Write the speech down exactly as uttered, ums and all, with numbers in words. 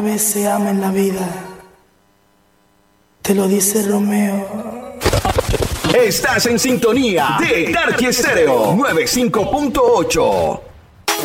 vez se ama en la vida. Te lo dice Romeo. Estás en sintonía de Tarqui Estéreo noventa y cinco punto ocho.